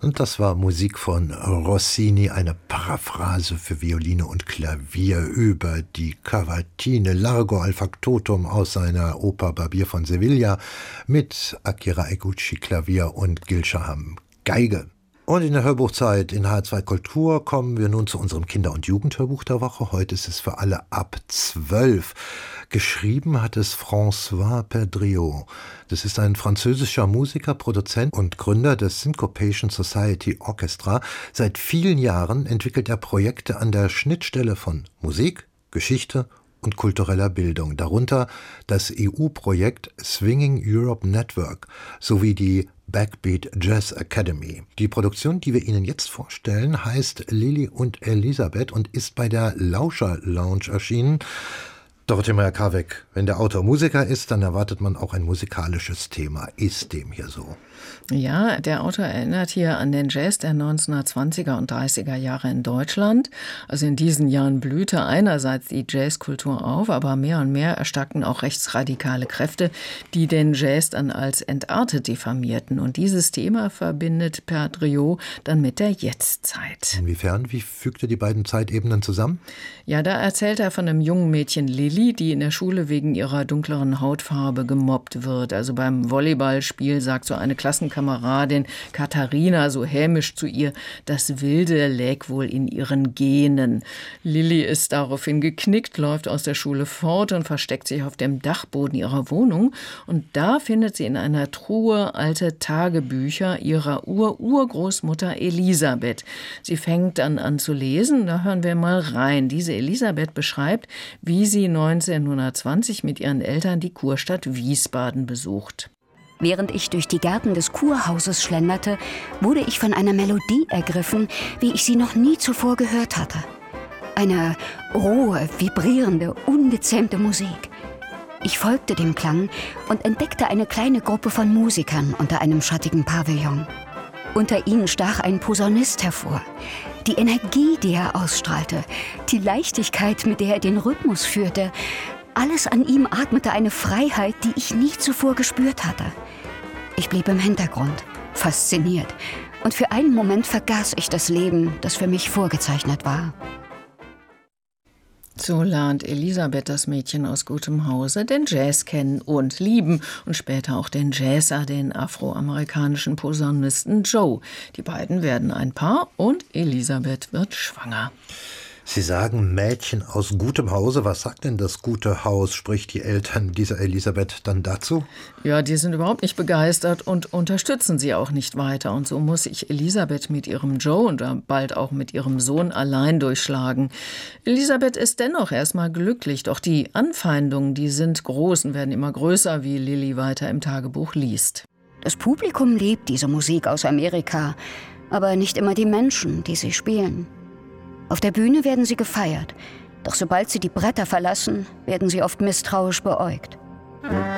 Und das war Musik von Rossini, eine Paraphrase für Violine und Klavier über die Cavatine Largo al Factotum aus seiner Oper Barbier von Sevilla mit Akira Eguchi Klavier und Gil Shaham Geige. Und in der Hörbuchzeit in H2 Kultur kommen wir nun zu unserem Kinder- und Jugendhörbuch der Woche. Heute ist es für alle ab 12. Geschrieben hat es François Perdriau. Das ist ein französischer Musiker, Produzent und Gründer des Syncopation Society Orchestra. Seit vielen Jahren entwickelt er Projekte an der Schnittstelle von Musik, Geschichte und kultureller Bildung. Darunter das EU-Projekt Swinging Europe Network sowie die Backbeat Jazz Academy. Die Produktion, die wir Ihnen jetzt vorstellen, heißt Lilli und Elisabeth und ist bei der Lauscher Lounge erschienen. Dorothee Meyer-Karweck, wenn der Autor Musiker ist, dann erwartet man auch ein musikalisches Thema. Ist dem hier so? Ja, der Autor erinnert hier an den Jazz der 1920er und 30er Jahre in Deutschland. Also in diesen Jahren blühte einerseits die Jazzkultur auf, aber mehr und mehr erstarkten auch rechtsradikale Kräfte, die den Jazz dann als entartet diffamierten. Und dieses Thema verbindet Perdriau dann mit der Jetztzeit. Inwiefern? Wie fügt er die beiden Zeitebenen zusammen? Ja, da erzählt er von einem jungen Mädchen Lilli, die in der Schule wegen ihrer dunkleren Hautfarbe gemobbt wird. Also beim Volleyballspiel sagt so eine Klassenkameradin Katharina so hämisch zu ihr, das Wilde läg wohl in ihren Genen. Lilli ist daraufhin geknickt, läuft aus der Schule fort und versteckt sich auf dem Dachboden ihrer Wohnung. Und da findet sie in einer Truhe alte Tagebücher ihrer Urgroßmutter Elisabeth. Sie fängt dann an zu lesen, da hören wir mal rein. Diese Elisabeth beschreibt, wie sie 1920 mit ihren Eltern die Kurstadt Wiesbaden besucht. Während ich durch die Gärten des Kurhauses schlenderte, wurde ich von einer Melodie ergriffen, wie ich sie noch nie zuvor gehört hatte. Eine rohe, vibrierende, ungezähmte Musik. Ich folgte dem Klang und entdeckte eine kleine Gruppe von Musikern unter einem schattigen Pavillon. Unter ihnen stach ein Posaunist hervor. Die Energie, die er ausstrahlte, die Leichtigkeit, mit der er den Rhythmus führte, alles an ihm atmete eine Freiheit, die ich nie zuvor gespürt hatte. Ich blieb im Hintergrund, fasziniert, und für einen Moment vergaß ich das Leben, das für mich vorgezeichnet war. So lernt Elisabeth, das Mädchen aus gutem Hause, den Jazz kennen und lieben und später auch den Jazzer, den afroamerikanischen Posaunisten Joe. Die beiden werden ein Paar und Elisabeth wird schwanger. Sie sagen Mädchen aus gutem Hause. Was sagt denn das gute Haus? Sprich die Eltern dieser Elisabeth dann dazu? Ja, die sind überhaupt nicht begeistert und unterstützen sie auch nicht weiter. Und so muss sich Elisabeth mit ihrem Joe und bald auch mit ihrem Sohn allein durchschlagen. Elisabeth ist dennoch erstmal glücklich, doch die Anfeindungen, die sind groß und werden immer größer, wie Lilli weiter im Tagebuch liest. Das Publikum liebt diese Musik aus Amerika, aber nicht immer die Menschen, die sie spielen. Auf der Bühne werden sie gefeiert, doch sobald sie die Bretter verlassen, werden sie oft misstrauisch beäugt.